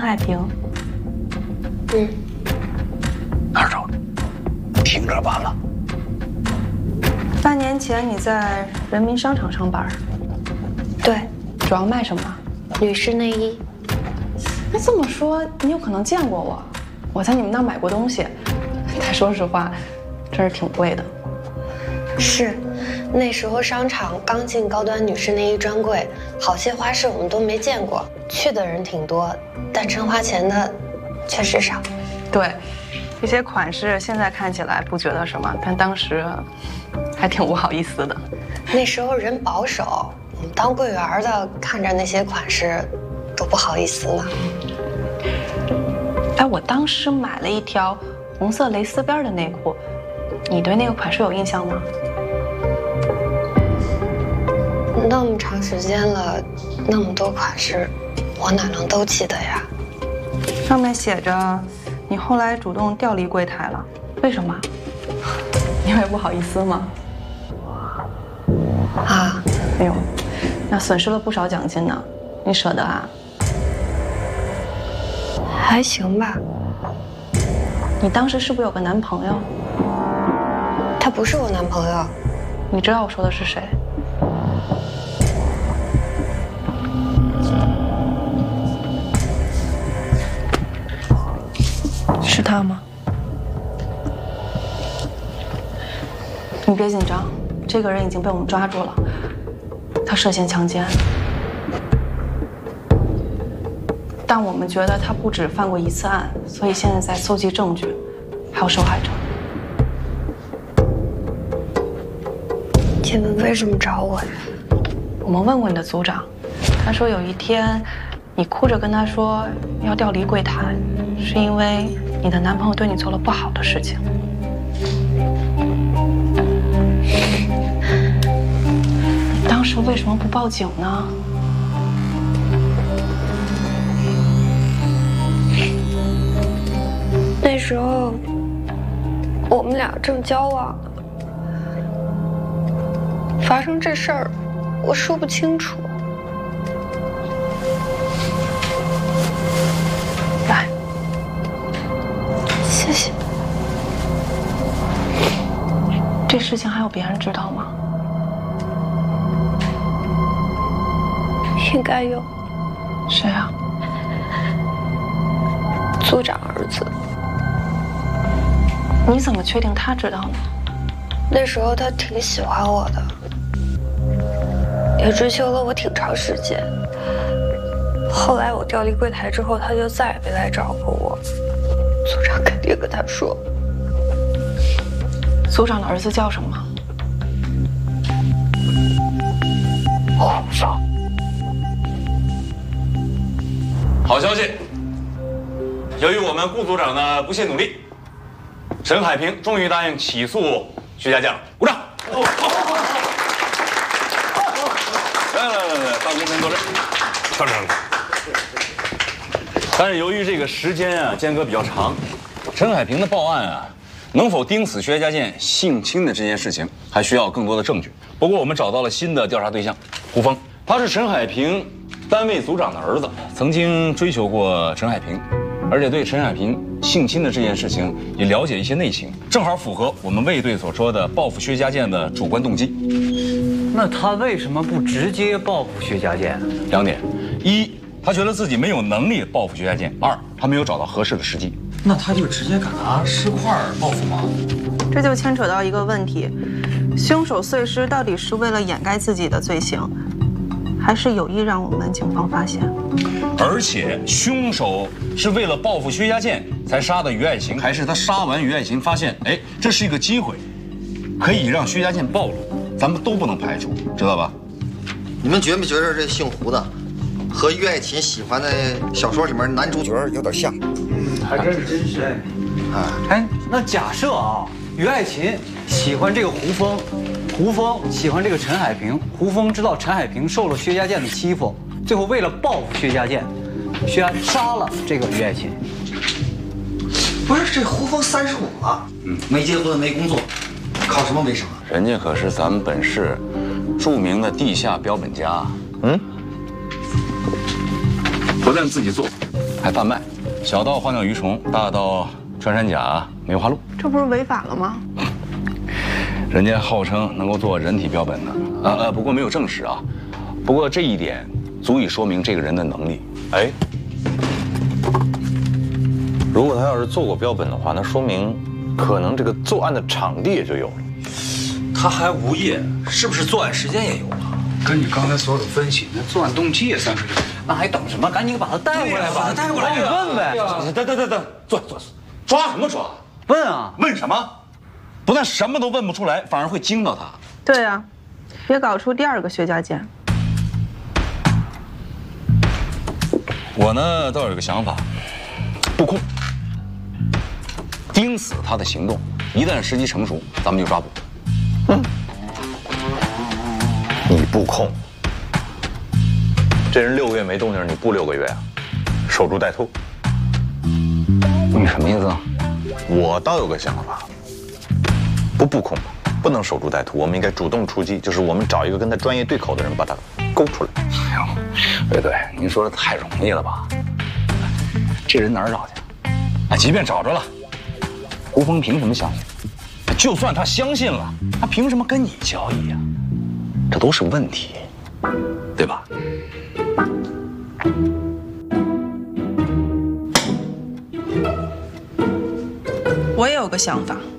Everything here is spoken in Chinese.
海平。 哪儿找的？听着罢了。 半年前你在人民商场上班。 对， 主要卖什么？ 女士内衣。 那这么说，你有可能见过我。我在你们那儿买过东西，但说实话，真是挺贵的。 是，那时候商场刚进高端女士内衣专柜，好些花式我们都没见过，去的人挺多，但真花钱的确实少。 对，这些款式现在看起来不觉得什么，但当时还挺不好意思的。 那时候人保守，我们当柜员的看着那些款式都不好意思呢。 哎，我当时买了一条红色蕾丝边的内裤，你对那个款式有印象吗？ 那么长时间了，那么多款式，我哪能都记得呀？ 上面写着，你后来主动调离柜台了，为什么？因为不好意思吗？ 啊， 哎呦，那损失了不少奖金呢，你舍得啊？ 还行吧。 你当时是不是有个男朋友？ 他不是我男朋友。 你知道我说的是谁？是他吗？你别紧张，这个人已经被我们抓住了，他涉嫌强奸。但我们觉得他不止犯过一次案，所以现在在搜集证据，还有受害者。 你们为什么找我呀？ 我们问过你的组长，他说有一天你哭着跟他说要调离柜台，是因为你的男朋友对你做了不好的事情。你当时为什么不报警呢？ 那时候我们俩正交往呢，发生这事儿，我说不清楚。 来， 谢谢。 这事情还有别人知道吗？ 应该有。 谁啊？ 组长儿子。 你怎么确定他知道呢？ 那时候他挺喜欢我的，也追求了我挺长时间。后来我调离柜台之后，他就再也没来找过我。组长肯定跟他说。 组长的儿子叫什么？ 胡芳。好消息，由于我们顾组长的不懈努力，沈海平终于答应起诉薛家将，鼓掌！来，办公室坐这。坐这。但是由于这个时间啊间隔比较长，沈海平的报案啊，能否盯死薛家健性侵的这件事情，还需要更多的证据。不过我们找到了新的调查对象，胡峰，他是沈海平单位组长的儿子，曾经追求过陈海平，而且对陈海平性侵的这件事情也了解一些内情，正好符合我们卫队所说的报复薛家健的主观动机。 那他为什么不直接报复薛家健？ 两点：一，他觉得自己没有能力报复薛家健；二，他没有找到合适的时机。 那他就直接敢拿尸块报复吗？ 这就牵扯到一个问题：凶手碎尸到底是为了掩盖自己的罪行，还是有意让我们警方发现？ 而且凶手是为了报复薛家健才杀的于爱琴，还是他杀完于爱琴发现，哎，这是一个机会，可以让薛家健暴露，咱们都不能排除，知道吧？ 你们觉没觉得这姓胡的和于爱琴喜欢的小说里面男主角有点像？ 还真是。哎，那假设啊，于爱琴喜欢这个胡峰，胡峰喜欢这个陈海平，胡峰知道陈海平受了薛家健的欺负，最后为了报复薛家健，杀了这个于爱琴。 不是，这胡峰35了，没结婚没工作，靠什么为生啊？ 人家可是咱们本市著名的地下标本家，不但自己做， 还贩卖，小到花鸟鱼虫，大到穿山甲、梅花鹿， 这不是违法了吗？ 人家号称能够做人体标本的，不过没有证实啊。不过这一点足以说明这个人的能力。 哎，如果他要是做过标本的话，那说明可能这个作案的场地也就有了。 他还无业，是不是作案时间也有啊？ 根据刚才所有的分析，那作案动机也算是有。 那还等什么？赶紧把他带过来吧！ 带过来你问呗。 等，坐，抓什么抓？ 问啊！ 问什么？不但什么都问不出来，反而会惊到他。 对啊，别搞出第二个薛家健。 我呢倒有个想法，布控，盯死他的行动，一旦时机成熟，咱们就抓捕。 你布控，这人6个月没动静，你布6个月啊？守株待兔。 你什么意思啊？ 我倒有个想法，不布控，不能守株待兔，我们应该主动出击，就是我们找一个跟他专业对口的人，把他勾出来。 对，您说的太容易了吧？这人哪儿找去？即便找着了，胡峰凭什么相信？就算他相信了，他凭什么跟你交易呀？这都是问题，对吧？ 我也有个想法。